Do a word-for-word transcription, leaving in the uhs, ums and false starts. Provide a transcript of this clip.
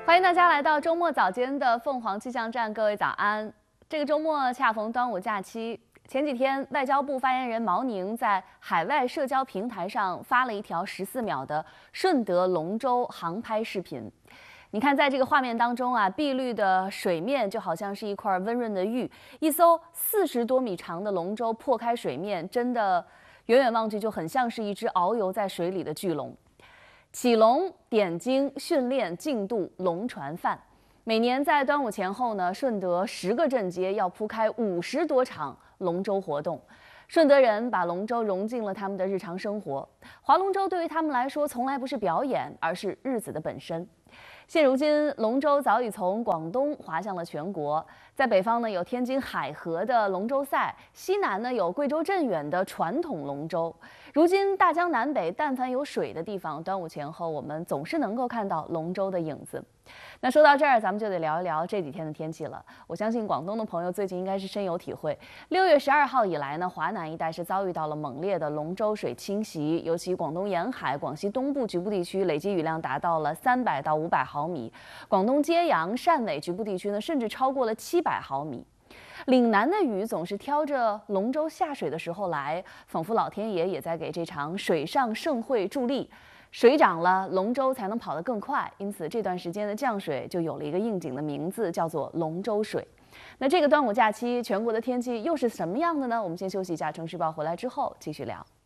欢迎大家来到周末早间的凤凰气象站，各位早安。这个周末恰逢端午假期，前几天外交部发言人毛宁在海外社交平台上发了一条十四秒的顺德龙舟航拍视频。你看，在这个画面当中啊，碧绿的水面就好像是一块温润的玉，一艘四十多米长的龙舟破开水面，真的远远望去就很像是一只遨游在水里的巨龙。启龙、点睛、训练、竞渡、龙船饭。每年在端午前后呢，顺德十个镇街要铺开五十多场龙舟活动。顺德人把龙舟融进了他们的日常生活，划龙舟对于他们来说从来不是表演，而是日子的本身。现如今，龙舟早已从广东滑向了全国。在北方呢，有天津海河的龙舟赛；西南呢，有贵州镇远的传统龙舟。如今，大江南北，但凡有水的地方，端午前后我们总是能够看到龙舟的影子。那说到这儿，咱们就得聊一聊这几天的天气了。我相信广东的朋友最近应该是深有体会。六月十二号以来呢，华南一带是遭遇到了猛烈的龙舟水侵袭，尤其广东沿海、广西东部局部地区累计雨量达到了三百到五百毫米，广东揭阳、汕尾局部地区呢，甚至超过了七百毫米。岭南的雨总是挑着龙舟下水的时候来，仿佛老天爷也在给这场水上盛会助力。水涨了，龙舟才能跑得更快，因此这段时间的降水就有了一个应景的名字，叫做龙舟水。那这个端午假期，全国的天气又是什么样的呢？我们先休息一下，城市报回来之后继续聊。